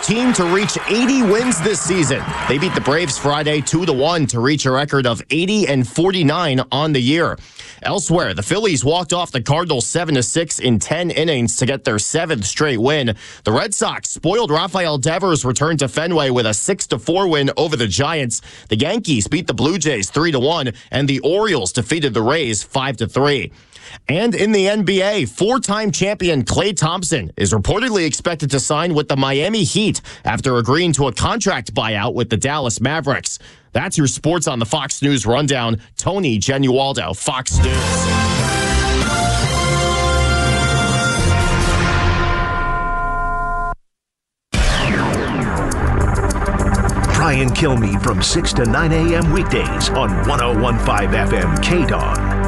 team to reach 80 wins this season. They beat the Braves Friday 2-1 to reach a record of 80-49 on the year. Elsewhere, the Phillies walked off the Cardinals 7-6 in 10 innings to get their 7th straight win. The Red Sox spoiled Rafael Devers' return to Fenway with a 6-4 win over the Giants. The Yankees beat the Blue Jays 3-1, and the Orioles defeated the Rays 5-3. And in the NBA, 4-time champion Klay Thompson is reportedly expected to sign with the Miami Heat after agreeing to a contract buyout with the Dallas Mavericks. That's your sports on the Fox News Rundown. Tony Genualdo, Fox News. Brian Kilmeade from 6 to 9 a.m. weekdays on 101.5 FM KDON.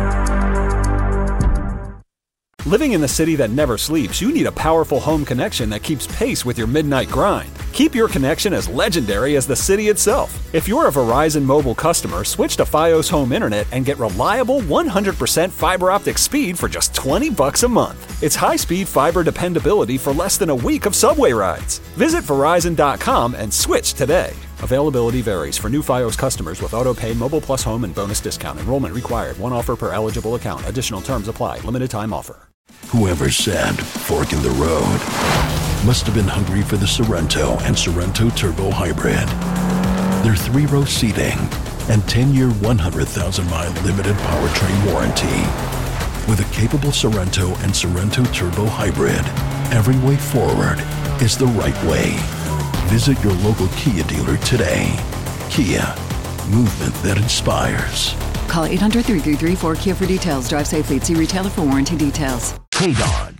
Living in the city that never sleeps, you need a powerful home connection that keeps pace with your midnight grind. Keep your connection as legendary as the city itself. If you're a Verizon Mobile customer, switch to Fios Home Internet and get reliable 100% fiber optic speed for just $20 a month. It's high-speed fiber dependability for less than a week of subway rides. Visit Verizon.com and switch today. Availability varies for new Fios customers with auto-pay, Mobile Plus Home, and bonus discount. Enrollment required. One offer per eligible account. Additional terms apply. Limited time offer. Whoever said fork in the road must have been hungry for the Sorrento and Sorrento Turbo Hybrid. Their 3-row seating and 10-year, 100,000-mile limited powertrain warranty. With a capable Sorrento and Sorrento Turbo Hybrid, every way forward is the right way. Visit your local Kia dealer today. Kia, movement that inspires. Call 800-333-4KIA for details. Drive safely. See retailer for warranty details. KDON.